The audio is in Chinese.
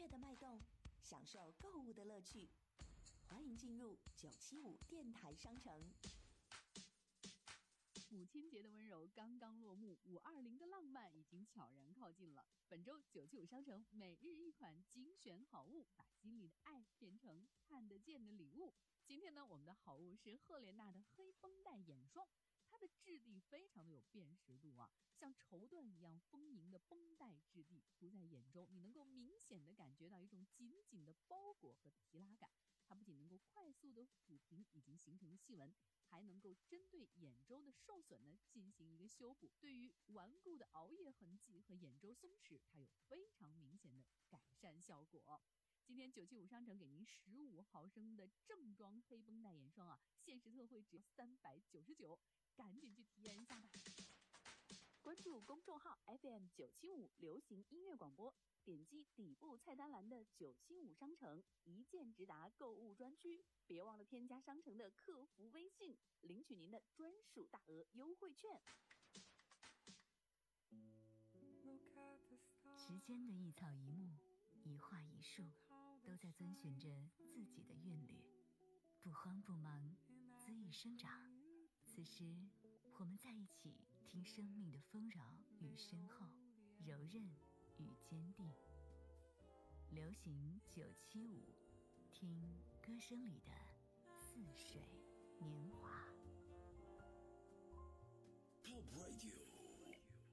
的脉动，享受购物的乐趣。欢迎进入975电台商城。 母亲节的温柔刚刚落幕，520的浪漫已经悄然靠近了。本周975商城每日一款精选好物，把心里的爱变成看得见的礼物。今天呢，我们的好物是赫莲娜的黑绷带眼霜，它的质地非常的有辨识度啊，像绸缎一样丰盈的绷带质地涂在眼中，你能够明显的感觉到一种紧紧的包裹和提拉感。它不仅能够快速的抚平已经形成的细纹，还能够针对眼周的受损呢进行一个修补。对于顽固的熬夜痕迹和眼周松弛，它有非常明显的改善效果。今天975商城给您15毫升的正装黑绷带眼霜啊，限时特惠只要399，赶紧去体验一下吧。关注公众号 FM975 流行音乐广播，点击底部菜单栏的975商城一键直达购物专区，别忘了添加商城的客服微信，领取您的专属大额优惠券。 时间的一草一木，一花一树，都在遵循着自己的韵律，不慌不忙，恣意生长。此时我们在一起，听生命的丰饶与深厚，柔韧与坚定。流行975，听歌声里的似水年华。 Pop Radio